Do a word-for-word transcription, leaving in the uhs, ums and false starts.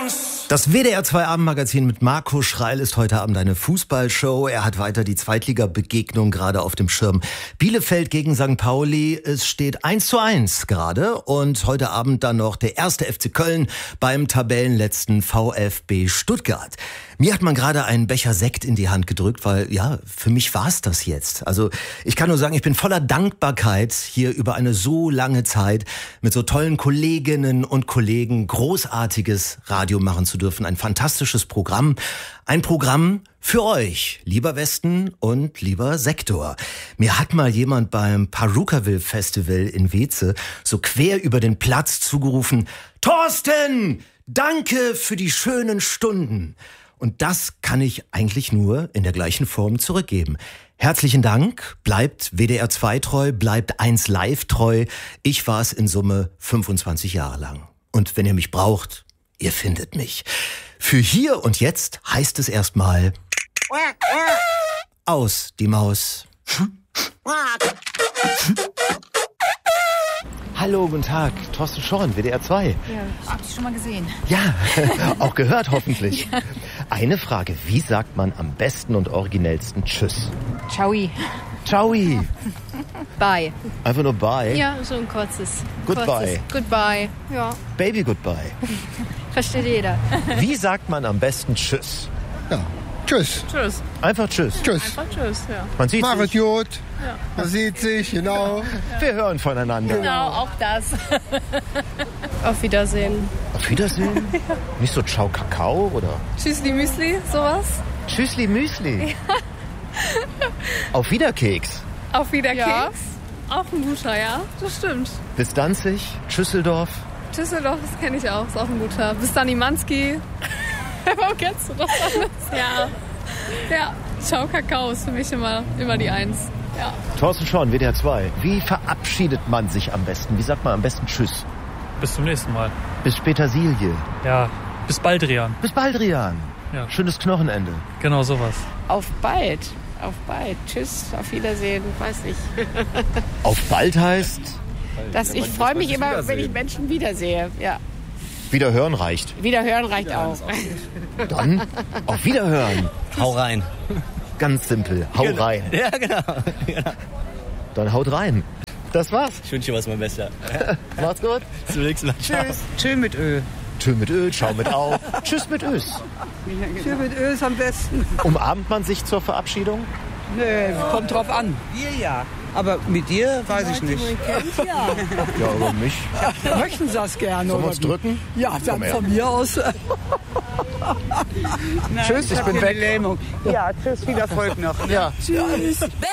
Das W D R zwei Abendmagazin mit Marco Schreil ist heute Abend eine Fußballshow. Er hat weiter die Zweitliga-Begegnung gerade auf dem Schirm. Bielefeld gegen Sankt Pauli. Es steht eins zu eins gerade. Und heute Abend dann noch der erste F C Köln beim Tabellenletzten VfB Stuttgart. Mir hat man gerade einen Becher Sekt in die Hand gedrückt, weil, ja, für mich war's das jetzt. Also ich kann nur sagen, ich bin voller Dankbarkeit, hier über eine so lange Zeit mit so tollen Kolleginnen und Kollegen großartiges Radio machen zu dürfen. Ein fantastisches Programm. Ein Programm für euch, lieber Westen und lieber Sektor. Mir hat mal jemand beim Perukaville Festival in Weeze so quer über den Platz zugerufen: Thorsten, danke für die schönen Stunden. Und das kann ich eigentlich nur in der gleichen Form zurückgeben. Herzlichen Dank, bleibt W D R zwei treu, bleibt eins Live treu. Ich war es in Summe fünfundzwanzig Jahre lang. Und wenn ihr mich braucht, ihr findet mich. Für hier und jetzt heißt es erstmal aus die Maus. Hallo, guten Tag, Thorsten Schorn, W D R zwei. Ja, ich hab dich schon mal gesehen. Ja, auch gehört hoffentlich. Ja. Eine Frage, wie sagt man am besten und originellsten Tschüss? Ciao. Ciao. Bye. Einfach nur bye? Ja, so ein kurzes. Goodbye. Kurzes Goodbye, ja. Baby goodbye. Versteht jeder. Wie sagt man am besten Tschüss? Ja, tschüss. Tschüss. Einfach Tschüss. Tschüss. Einfach Tschüss, ja. Man sieht Mach es sich. gut. Ja. Man sieht sich, genau. Wir hören voneinander. Genau, auch das. Auf Wiedersehen. Auf Wiedersehen? Ja. Nicht so Ciao Kakao oder? Tschüssli Müsli, sowas? Tschüssli Müsli. Ja. Auf Wiederkeks. Auf Wiederkeks? Ja. Auch ein guter, ja, das stimmt. Bis Danzig, Schüsseldorf. Düsseldorf, das kenne ich auch, ist auch ein guter. Bis Danimanski. Warum kennst du das alles? Ja. Ja, Ciao Kakao ist für mich immer, immer die Eins. Ja. Thorsten Schorn, W D R zwei. Wie verabschiedet man sich am besten? Wie sagt man am besten Tschüss? Bis zum nächsten Mal. Bis Petersilie. Ja, bis bald, Rian. Bis bald, Rian. Ja. Schönes Knochenende. Genau sowas. Auf bald. Auf bald. Tschüss, auf Wiedersehen, weiß ich. Auf bald heißt? Das, ich freue mich immer, wenn ich Menschen wiedersehe. Ja. Wiederhören reicht. Wiederhören reicht auch. Dann auf Wiederhören. Hau rein. Ganz simpel. Hau Genau. rein. Ja, genau. genau. Dann haut rein. Das war's. Ich wünsche dir was, mein Bester. Macht's gut. Zum nächsten Mal. Ciao. Tschö mit Ö. Tschö mit Ö, ciao mit Au. Tschüss mit Ös. Tschö mit Ö ist am besten. Umarmt man sich zur Verabschiedung? Nee, kommt drauf an. Wir ja. Aber mit dir weiß ich nicht. Kennt, ja. Ja, aber mich. Möchten Sie das gerne? Sollen wir oder uns wie? drücken? Ja, dann Komm her. von mir aus. Nein, Tschüss, ich hab bin hier weg. eine Lähmung. Ja, tschüss, viel Erfolg noch. Ja. Tschüss.